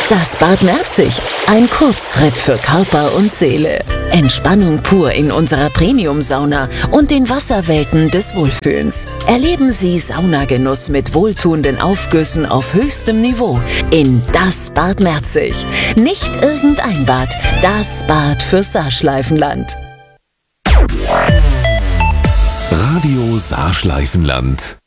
Das Bad Merzig, ein Kurztrip für Körper und Seele. Entspannung pur in unserer Premium-Sauna und den Wasserwelten des Wohlfühlens. Erleben Sie Saunagenuss mit wohltuenden Aufgüssen auf höchstem Niveau in das Bad Merzig. Nicht irgendein Bad, das Bad für Saarschleifenland. Radio Saarschleifenland.